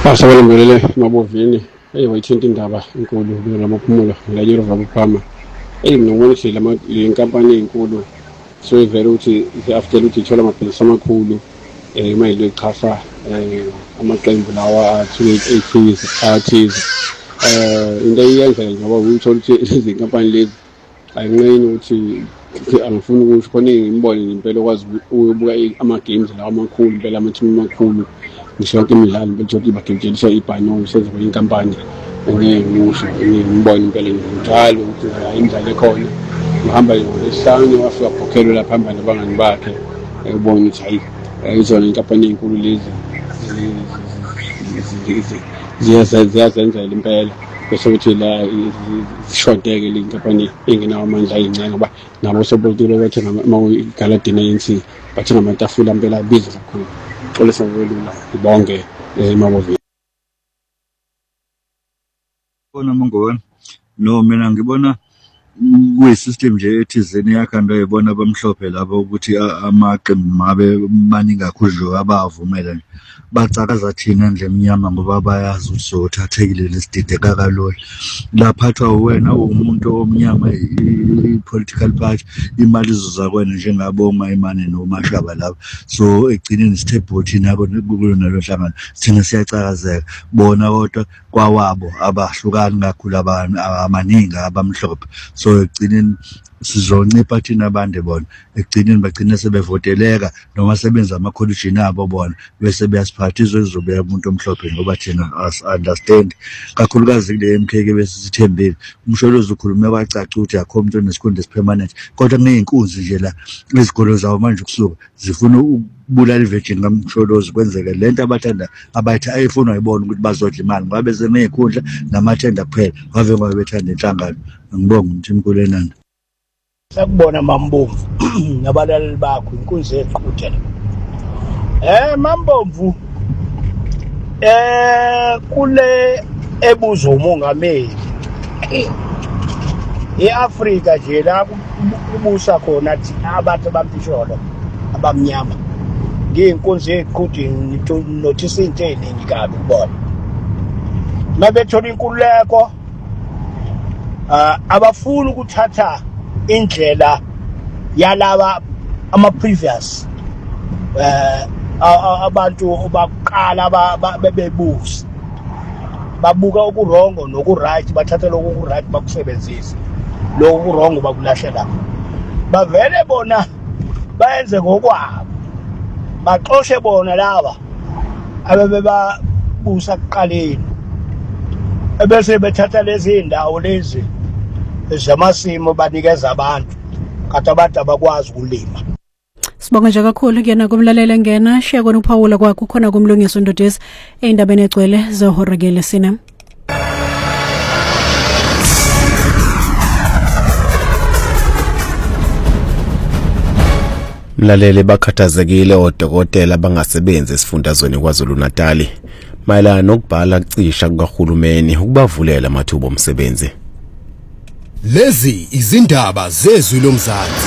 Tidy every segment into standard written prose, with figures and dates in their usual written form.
Asabalungelele mabovini wayithinta indaba enkulu lamaphumulo nganyero vakuphama ngibona ukuthi le nkampani ezinkulu so ivele ukuthi after ukuthi ithola amaphilisi amakhulu mayilo ichaza amaqembu lawa athize into eyenza ngoba uthola ukuthi lezi nkampani lezi ayinqeni ukuthi angifuni ukusho khona ngimbone impela okwazi ukubuka ama-games lawa amakhulu impela amathimu amakhulu ngisho yonke imidlalo bethola ibagetshelisa ibhanyo sezoba inkampani ngimusho ngibone impela njalo ukuthi imidlalo ekhona ngihamba esihlanu wafika khokhelwe lapha phambili nabangani bakhe ubone ukuthi hayi izona inkampani ezinkulu lezi ziyazenzela impela bese kuthi la zishodeke le nkampani engenawo amandla ayincane ngoba nabo sobotile bethenga ama-galadini ANC bathenga amatafula impela abiza kakhulu xolisa ngolula ibonge emabovini. Bona mangobani no mina ngibona kuyisystem nje ethizeni yakhanda yibona abamhlophe lapho ukuthi amaqembu mabe maningi kakhulu abavumela nje bacakaza thina nje emnyama ngoba bayazi ukuthi sothathekile lesidideka kalula laphathwa wena umuntu omnyama i-political party imali izuza kwena njengabo Mayimane noMashaba lapho so egcineni stable thina kulona lo hlangano thina siyacakazeka bona kodwa kwawabo abahlukani kakhulu amaningi abamhlophe so egcineni sizoncipha thina abande bona egcineni bagcina sebevoteleka noma sebenza ama-collision abo bona bese beyasiphathizwa ezobeka umuntu omhlophe ngoba thina understand kakhulukazi kule MKK bese sithembile umsholozi ukhulume kwacaca ukuthi akho umuntu onesikhundla esipermanent kodwa kuneyinkunzi nje la izikolo zawo manje kusuka zifuna ukubulala ivirgin kamsholozi kwenzeke lento abathanda abayithi ayifuna ayibona ukuthi bazodla imali ngoba bese neyikhundla namathenda kuphela bave ngoba bethanda inhlangano ngibonga umthi Mkulenana. Sakubona Mambomvu nabalaleli bakho inkunzi eqhuthe Mambomvu kule ebuzo umongameli eAfrika nje la kubusa khona abantu abamhlophe abamnyama ngiyinkunzi eqhuthe notice into eningi kabi kubona mabethola inkululeko abafuna ukuthatha indlela yalaba ama-previous abantu baqala bebebusa babuka okurongo nokuright bathatha lokho okuright bakusebenzise lokho okurongo bakulahlela bavele bona bayenze ngokwabo baxoshe bona laba abebabusa kuqaleni ebese bethatha lezi ndawo lezi zamasimo banikeza abantu kade abantu abakwazi ukulima. Sibonga nje kakhulu kuyena kumlalela ngena share kona uPaula kwakho khona kumlungiso Ndodezi endabeni egcwele zohorekele sina. Mlaleli bakhathazekile odokotela bangasebenzi esifundazweni KwaZulu-Natal mayelana nokubhala cisha kukaHulumeni ukubavulela amathuba omsebenzi. Lezi izindaba zezwi lomzansi.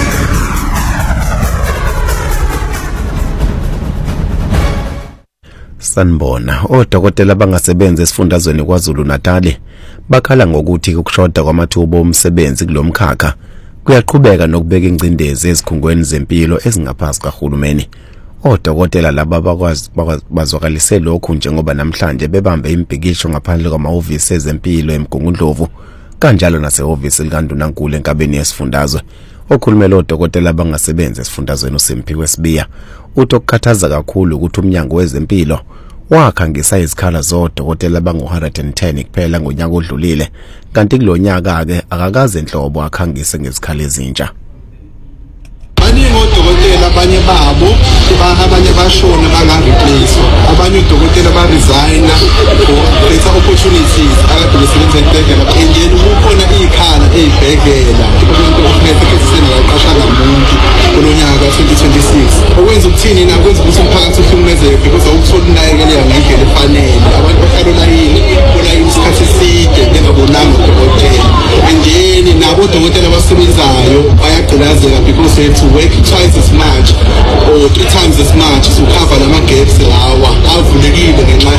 Sanibona, odokotela bangasebenzi esifundazweni KwaZulu-Natal bakhala ngokuthi ukushoda kwamathuba omsebenzi kulomkhakha kuyaqhubeka nokubeka ingcindezi ezikhungweni zempilo ezingaphasi kaHulumeni. Odokotela laba bazwakalise lokhu njengoba namhlanje bebambe impikisho ngaphandle kwamahhovisi ezempilo eMgungundlovu kanjalo nasehhovisi likaNdunankulu enkabeni yesifundazwe. Okhulumela odokotela bangasebenzi esifundazweni uSimphiwe Sibiya uthi okukhathaza kakhulu ukuthi umnyango wezempilo wakhangisa izikhala zodokotela bangu-110 kuphela ngonyaka odlulile kanti kulonyaka ke akakaze inhlobo akhangise ngezikhala ezintsha. Baningi odokotela abanye babo abanye bashona bangareplace abanye odokotela baresigna for better opportunities akade besebenza esibhedlela endeni kukhona ikhala ezibhedlela umuntu ofuneka ukuzisena yaqasha ngamuntu kulonyaka 2026 okwenza ukuthini na kwenza ukuthi umphakathi uhlukumezeke because awukuthola inakekeleka ngendlela efanele abantu bahlala kulayini isikhathi eside bengabonanga udokotela endeni nabo odokotela abasebenzayo bayagqilazeka because they have to work twice as much or 3 times as much to cover lama gaps lawa avulekile ngenxa